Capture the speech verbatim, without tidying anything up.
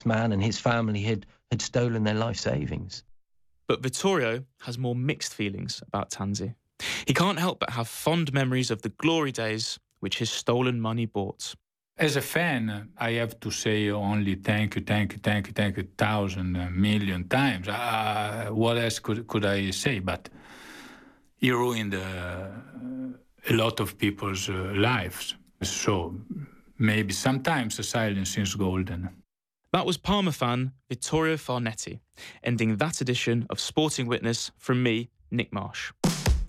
man and his family had, had stolen their life savings. But Vittorio has more mixed feelings about Tanzi. He can't help but have fond memories of the glory days which his stolen money bought. As a fan, I have to say only thank you, thank you, thank you, thank you, thousand, uh, million times. Uh, what else could, could I say? But he ruined uh, a lot of people's uh, lives. So maybe sometimes the silence is golden. That was Parma fan Vittorio Farnetti, ending that edition of Sporting Witness from me, Nick Marsh.